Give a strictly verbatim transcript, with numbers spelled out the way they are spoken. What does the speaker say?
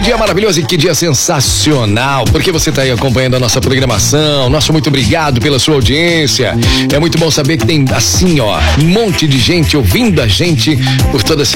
dia maravilhoso e que dia sensacional, porque você está aí acompanhando a nossa programação. Nosso muito obrigado pela sua audiência. É muito bom saber que tem assim, ó, um monte de gente ouvindo a gente por toda a